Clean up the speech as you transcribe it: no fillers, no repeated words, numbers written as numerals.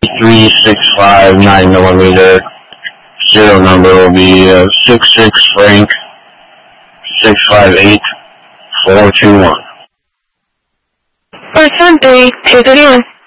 365 9mm. Serial number will be 66 Frank 658 421. Person 3, 231.